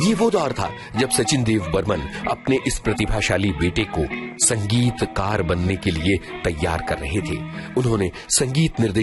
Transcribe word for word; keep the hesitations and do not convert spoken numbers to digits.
ये वो दौर था जब सचिन देव बर्मन अपने इस प्रतिभाशाली बेटे को संगीतकार बनने के लिए तैयार कर रहे थे। उन्होंने संगीत निर्देशन